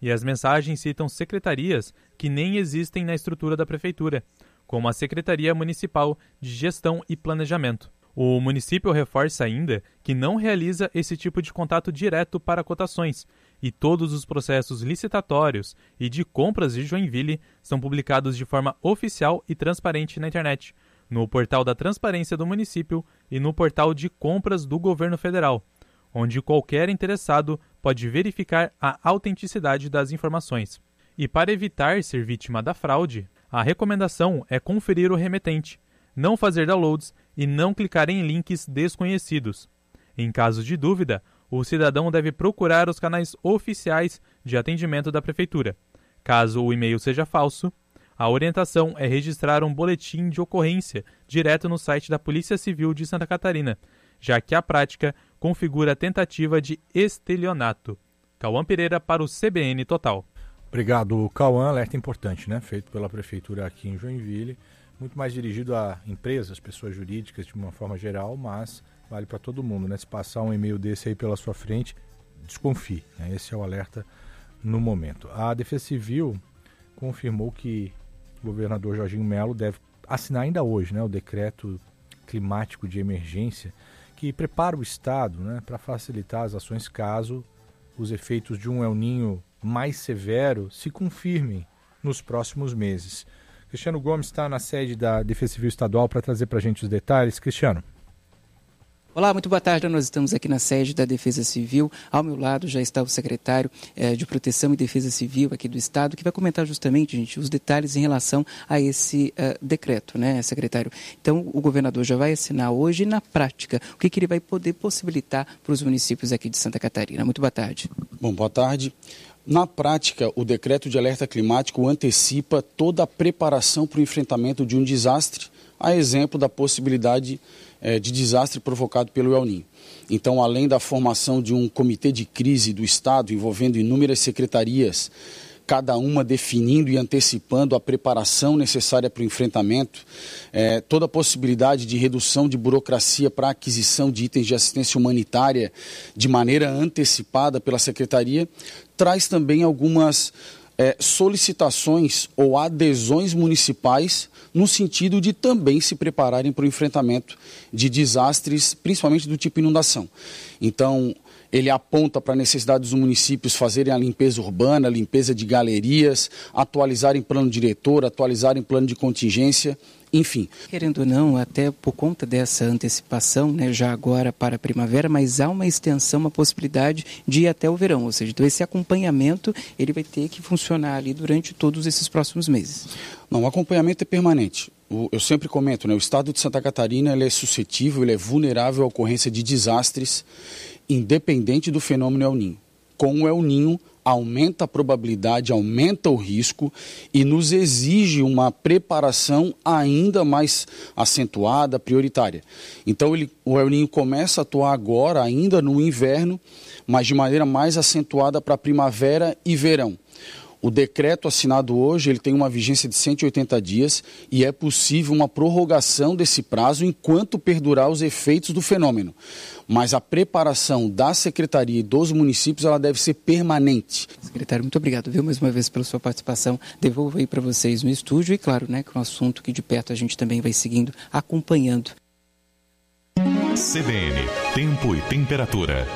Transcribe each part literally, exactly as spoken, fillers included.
e as mensagens citam secretarias que nem existem na estrutura da prefeitura, como a Secretaria Municipal de Gestão e Planejamento. O município reforça ainda que não realiza esse tipo de contato direto para cotações e todos os processos licitatórios e de compras de Joinville são publicados de forma oficial e transparente na internet, no portal da Transparência do município e no portal de compras do governo federal, onde qualquer interessado pode verificar a autenticidade das informações. E para evitar ser vítima da fraude, a recomendação é conferir o remetente, não fazer downloads e não clicar em links desconhecidos. Em caso de dúvida, o cidadão deve procurar os canais oficiais de atendimento da Prefeitura. Caso o e-mail seja falso, a orientação é registrar um boletim de ocorrência direto no site da Polícia Civil de Santa Catarina, já que a prática configura tentativa de estelionato. Cauã Pereira para o C B N Total. Obrigado, Cauã. Alerta importante, né? Feito pela Prefeitura aqui em Joinville. Muito mais dirigido a empresas, pessoas jurídicas de uma forma geral, mas vale para todo mundo, né? Se passar um e-mail desse aí pela sua frente, desconfie, né? Esse é o alerta no momento. A Defesa Civil confirmou que o governador Jorginho Melo deve assinar ainda hoje, né, o decreto climático de emergência que prepara o Estado, né, para facilitar as ações caso os efeitos de um El Niño mais severo se confirmem nos próximos meses. Cristiano Gomes está na sede da Defesa Civil Estadual para trazer para a gente os detalhes. Cristiano. Olá, muito boa tarde. Nós estamos aqui na sede da Defesa Civil. Ao meu lado já está o secretário eh, de Proteção e Defesa Civil aqui do Estado, que vai comentar justamente, gente, os detalhes em relação a esse uh, decreto, né, secretário? Então, o governador já vai assinar hoje e, na prática, o que, que ele vai poder possibilitar para os municípios aqui de Santa Catarina. Muito boa tarde. Bom, boa tarde. Na prática, o decreto de alerta climático antecipa toda a preparação para o enfrentamento de um desastre, a exemplo da possibilidade eh, de desastre provocado pelo El Niño. Então, além da formação de um comitê de crise do Estado envolvendo inúmeras secretarias, cada uma definindo e antecipando a preparação necessária para o enfrentamento, eh, toda a possibilidade de redução de burocracia para a aquisição de itens de assistência humanitária de maneira antecipada pela Secretaria, traz também algumas eh, solicitações ou adesões municipais no sentido de também se prepararem para o enfrentamento de desastres, principalmente do tipo inundação. Então, ele aponta para a necessidade dos municípios fazerem a limpeza urbana, a limpeza de galerias, atualizarem plano diretor, atualizarem plano de contingência, enfim. Querendo ou não, até por conta dessa antecipação, né, já agora para a primavera, mas há uma extensão, uma possibilidade de ir até o verão, ou seja, então esse acompanhamento ele vai ter que funcionar ali durante todos esses próximos meses. Não, o acompanhamento é permanente. Eu sempre comento, né, o estado de Santa Catarina ele é suscetível, ele é vulnerável à ocorrência de desastres, independente do fenômeno El Niño. Com o El Niño, aumenta a probabilidade, aumenta o risco e nos exige uma preparação ainda mais acentuada, prioritária. Então, ele, o El Niño começa a atuar agora, ainda no inverno, mas de maneira mais acentuada para primavera e verão. O decreto assinado hoje ele tem uma vigência de cento e oitenta dias e é possível uma prorrogação desse prazo enquanto perdurar os efeitos do fenômeno. Mas a preparação da Secretaria e dos municípios ela deve ser permanente. Secretário, muito obrigado, viu, mais uma vez pela sua participação. Devolvo aí para vocês no estúdio e, claro, né, que é um assunto que de perto a gente também vai seguindo, acompanhando. C B N, Tempo e Temperatura.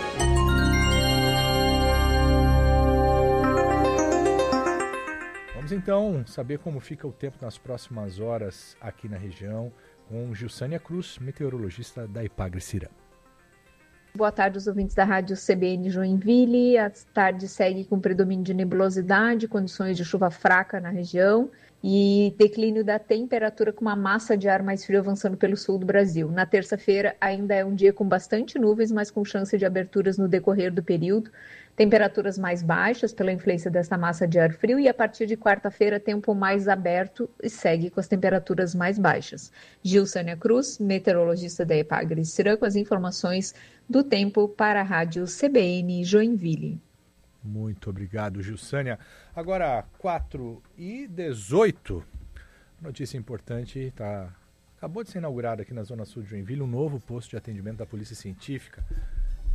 Vamos então saber como fica o tempo nas próximas horas aqui na região com Gilsânia Cruz, meteorologista da Ipagre-Cirã. Boa tarde aos ouvintes da Rádio C B N Joinville. A tarde segue com predomínio de nebulosidade, condições de chuva fraca na região e declínio da temperatura com uma massa de ar mais frio avançando pelo sul do Brasil. Na terça-feira ainda é um dia com bastante nuvens, mas com chance de aberturas no decorrer do período. Temperaturas mais baixas pela influência dessa massa de ar frio e a partir de quarta-feira tempo mais aberto e segue com as temperaturas mais baixas. Gilsânia Cruz, meteorologista da Ipagre-Cirã, com as informações do tempo para a Rádio C B N Joinville. Muito obrigado, Gilsânia. Agora, quatro e dezoito. Notícia importante, tá... acabou de ser inaugurado aqui na Zona Sul de Joinville um novo posto de atendimento da Polícia Científica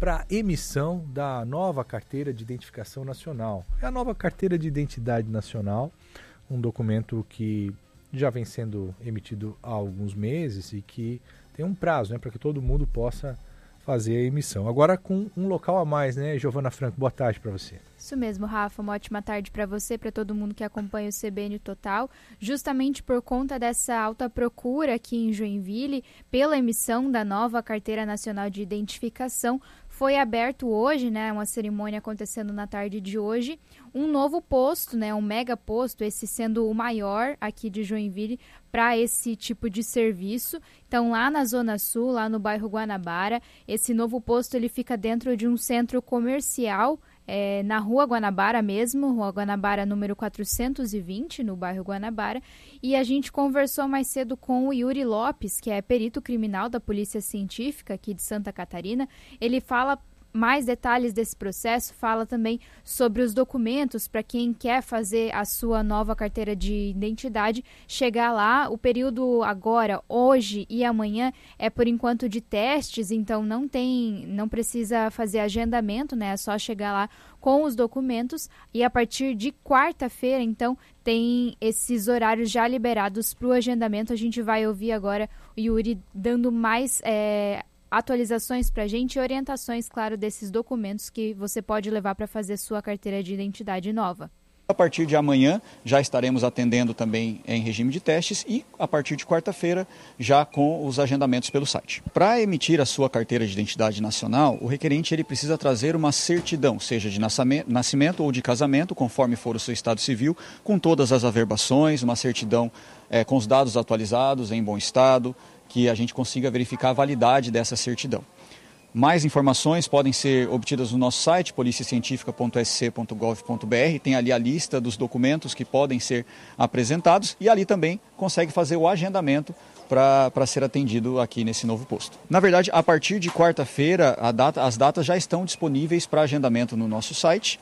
para emissão da nova Carteira de Identificação Nacional. É a nova Carteira de Identidade Nacional, um documento que já vem sendo emitido há alguns meses e que tem um prazo, né, para que todo mundo possa fazer a emissão. Agora com um local a mais, né, Giovana Franco? Boa tarde para você. Isso mesmo, Rafa. Uma ótima tarde para você, para todo mundo que acompanha o C B N Total. Justamente por conta dessa alta procura aqui em Joinville, pela emissão da nova Carteira Nacional de Identificação, foi aberto hoje, né, uma cerimônia acontecendo na tarde de hoje, um novo posto, né, um mega posto, esse sendo o maior aqui de Joinville para esse tipo de serviço. Então, lá na Zona Sul, lá no bairro Guanabara, esse novo posto ele fica dentro de um centro comercial, É, na Rua Guanabara mesmo, Rua Guanabara número quatrocentos e vinte, no bairro Guanabara, e a gente conversou mais cedo com o Yuri Lopes, que é perito criminal da Polícia Científica aqui de Santa Catarina. Ele fala mais detalhes desse processo, fala também sobre os documentos para quem quer fazer a sua nova carteira de identidade, chegar lá. O período agora, hoje e amanhã, é por enquanto de testes, então não tem, não precisa fazer agendamento, né? É só chegar lá com os documentos e a partir de quarta-feira, então, tem esses horários já liberados para o agendamento. A gente vai ouvir agora o Yuri dando mais é, atualizações para a gente e orientações, claro, desses documentos que você pode levar para fazer sua carteira de identidade nova. A partir de amanhã já estaremos atendendo também em regime de testes e a partir de quarta-feira já com os agendamentos pelo site. Para emitir a sua carteira de identidade nacional, o requerente ele precisa trazer uma certidão, seja de nascimento ou de casamento, conforme for o seu estado civil, com todas as averbações, uma certidão é, com os dados atualizados em bom estado, que a gente consiga verificar a validade dessa certidão. Mais informações podem ser obtidas no nosso site, polícia científica ponto s c ponto gov ponto b r. Tem ali a lista dos documentos que podem ser apresentados e ali também consegue fazer o agendamento para ser atendido aqui nesse novo posto. Na verdade, a partir de quarta-feira, a data, as datas já estão disponíveis para agendamento no nosso site.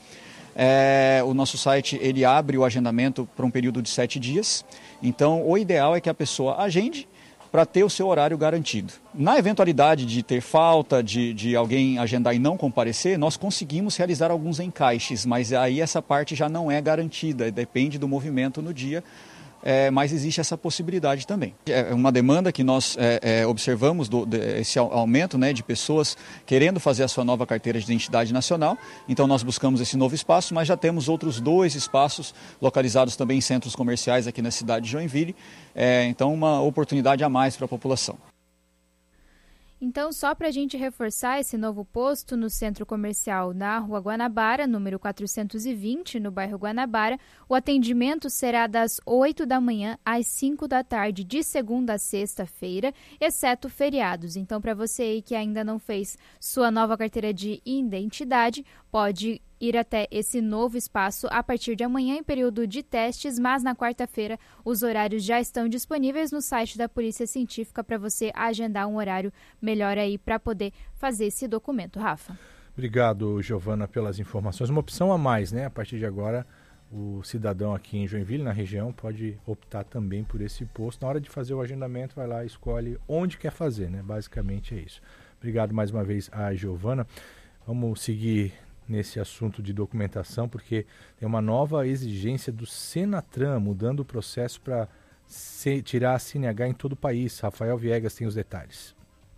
É, o nosso site ele abre o agendamento para um período de sete dias. Então, o ideal é que a pessoa agende para ter o seu horário garantido. Na eventualidade de ter falta, de, de alguém agendar e não comparecer, nós conseguimos realizar alguns encaixes, mas aí essa parte já não é garantida, depende do movimento no dia, é, mas existe essa possibilidade também. É uma demanda que nós é, é, observamos, do, de, esse aumento, né, de pessoas querendo fazer a sua nova carteira de identidade nacional, então nós buscamos esse novo espaço, mas já temos outros dois espaços localizados também em centros comerciais aqui na cidade de Joinville, é, então uma oportunidade a mais para a população. Então, só para a gente reforçar esse novo posto no centro comercial na Rua Guanabara, número quatrocentos e vinte, no bairro Guanabara, o atendimento será das oito da manhã às cinco da tarde, de segunda a sexta-feira, exceto feriados. Então, para você aí que ainda não fez sua nova carteira de identidade, pode ir até esse novo espaço a partir de amanhã em período de testes, mas na quarta-feira os horários já estão disponíveis no site da Polícia Científica para você agendar um horário melhor aí para poder fazer esse documento. Rafa. Obrigado, Giovana, pelas informações. Uma opção a mais, né? A partir de agora, o cidadão aqui em Joinville, na região, pode optar também por esse posto. Na hora de fazer o agendamento, vai lá e escolhe onde quer fazer, né? Basicamente é isso. Obrigado mais uma vez a Giovana. Vamos seguir nesse assunto de documentação, porque tem uma nova exigência do Senatran, mudando o processo para tirar a C N H em todo o país. Rafael Viegas tem os detalhes.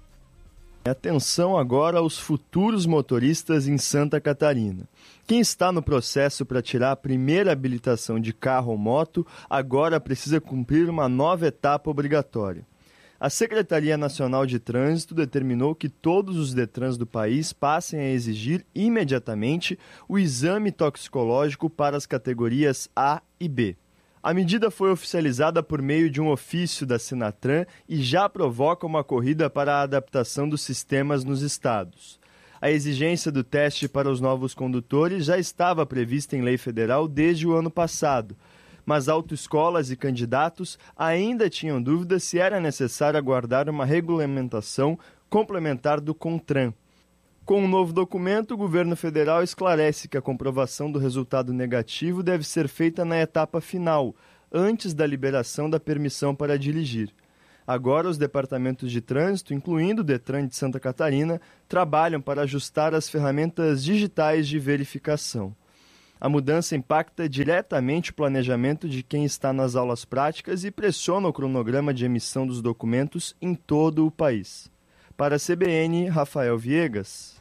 Atenção agora aos futuros motoristas em Santa Catarina. Quem está no processo para tirar a primeira habilitação de carro ou moto, agora precisa cumprir uma nova etapa obrigatória. A Secretaria Nacional de Trânsito determinou que todos os Detrans do país passem a exigir imediatamente o exame toxicológico para as categorias A e B. A medida foi oficializada por meio de um ofício da Senatran e já provoca uma corrida para a adaptação dos sistemas nos estados. A exigência do teste para os novos condutores já estava prevista em lei federal desde o ano passado, mas autoescolas e candidatos ainda tinham dúvidas se era necessário aguardar uma regulamentação complementar do CONTRAN. Com o novo documento, o governo federal esclarece que a comprovação do resultado negativo deve ser feita na etapa final, antes da liberação da permissão para dirigir. Agora, os departamentos de trânsito, incluindo o Detran de Santa Catarina, trabalham para ajustar as ferramentas digitais de verificação. A mudança impacta diretamente o planejamento de quem está nas aulas práticas e pressiona o cronograma de emissão dos documentos em todo o país. Para a C B N, Rafael Viegas.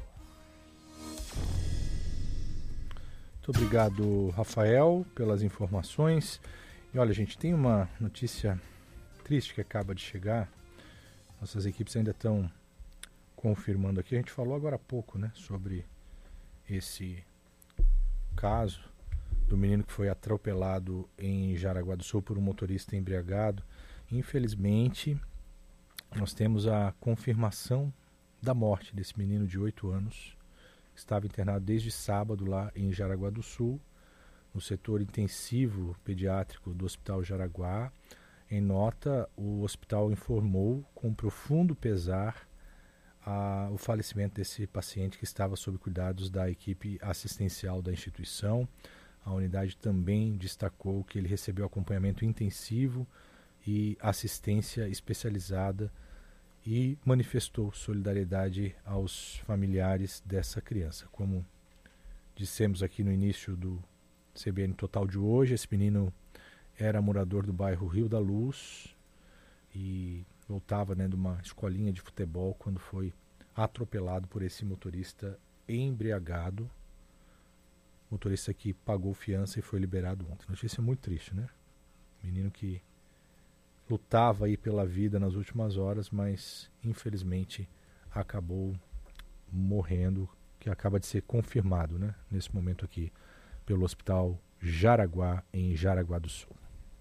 Muito obrigado, Rafael, pelas informações. E olha, gente, tem uma notícia triste que acaba de chegar. Nossas equipes ainda estão confirmando aqui. A gente falou agora há pouco, né, sobre esse caso do menino que foi atropelado em Jaraguá do Sul por um motorista embriagado. Infelizmente, nós temos a confirmação da morte desse menino de oito anos. Estava internado desde sábado lá em Jaraguá do Sul, no setor intensivo pediátrico do Hospital Jaraguá. Em nota, o hospital informou com profundo pesar a, o falecimento desse paciente que estava sob cuidados da equipe assistencial da instituição. A unidade também destacou que ele recebeu acompanhamento intensivo e assistência especializada e manifestou solidariedade aos familiares dessa criança. Como dissemos aqui no início do C B N Total de hoje, esse menino era morador do bairro Rio da Luz e voltava, né, de uma escolinha de futebol quando foi atropelado por esse motorista embriagado. Motorista que pagou fiança e foi liberado ontem. Notícia muito triste, né? Menino que lutava aí pela vida nas últimas horas, mas infelizmente acabou morrendo, que acaba de ser confirmado, né, nesse momento aqui pelo Hospital Jaraguá, em Jaraguá do Sul.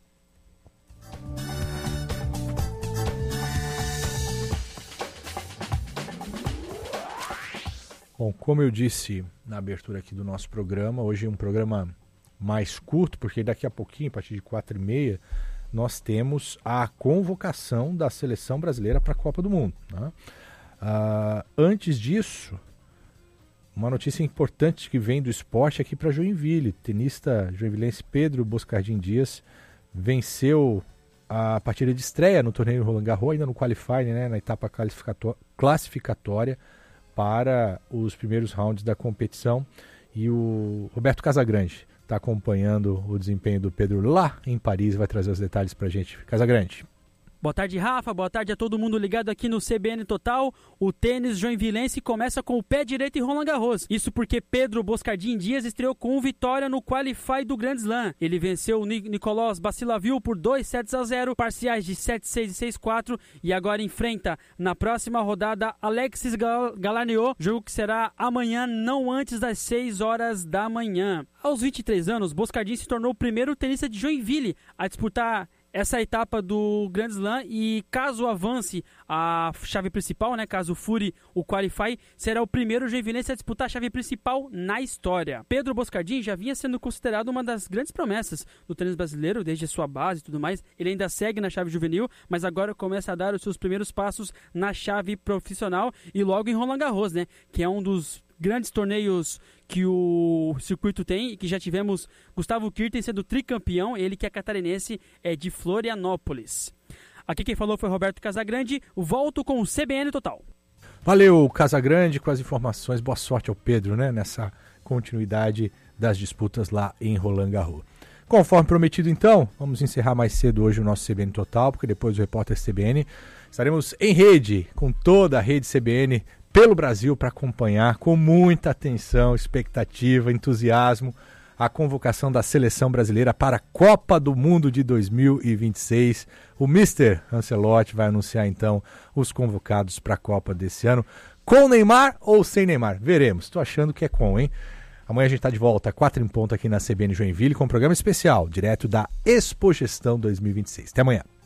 Bom, como eu disse na abertura aqui do nosso programa, hoje é um programa mais curto, porque daqui a pouquinho, a partir de quatro e meia, nós temos a convocação da seleção brasileira para a Copa do Mundo, né? Uh, antes disso, uma notícia importante que vem do esporte aqui para Joinville. Tenista joinvilense Pedro Boscardin Dias venceu a partida de estreia no torneio Roland Garros, ainda no qualifying, né, na etapa classificatória para os primeiros rounds da competição. E o Roberto Casagrande está acompanhando o desempenho do Pedro lá em Paris e vai trazer os detalhes para a gente. Casagrande. Boa tarde, Rafa. Boa tarde a todo mundo ligado aqui no C B N Total. O tênis joinvilense começa com o pé direito em Roland Garros. Isso porque Pedro Boscardin Dias estreou com vitória no Qualify do Grand Slam. Ele venceu o Nicolas Bassilaville por dois sets a zero, parciais de sete a seis e seis a quatro, e agora enfrenta na próxima rodada Alexis Galarneau, jogo que será amanhã, não antes das seis horas da manhã. Aos vinte e três anos, Boscardin se tornou o primeiro tenista de Joinville a disputar essa etapa do Grand Slam, e caso avance a chave principal, né, caso fure o Qualify, será o primeiro joinvilense a disputar a chave principal na história. Pedro Boscardin já vinha sendo considerado uma das grandes promessas do tênis brasileiro, desde a sua base e tudo mais. Ele ainda segue na chave juvenil, mas agora começa a dar os seus primeiros passos na chave profissional e logo em Roland Garros, né, que é um dos grandes torneios que o circuito tem, e que já tivemos Gustavo Kirten sendo tricampeão, ele que é catarinense, é de Florianópolis. Aqui quem falou foi Roberto Casagrande. Volto com o C B N Total. Valeu, Casagrande, com as informações. Boa sorte ao Pedro, né, nessa continuidade das disputas lá em Roland Garros. Conforme prometido, então, vamos encerrar mais cedo hoje o nosso C B N Total, porque depois do repórter C B N estaremos em rede com toda a rede C B N pelo Brasil para acompanhar com muita atenção, expectativa, entusiasmo a convocação da seleção brasileira para a Copa do Mundo de dois mil e vinte e seis. O mister Ancelotti vai anunciar então os convocados para a Copa desse ano, com Neymar ou sem Neymar. Veremos, estou achando que é com, hein? Amanhã a gente está de volta, quatro em ponto aqui na C B N Joinville, com um programa especial, direto da Expo Gestão dois mil e vinte e seis. Até amanhã.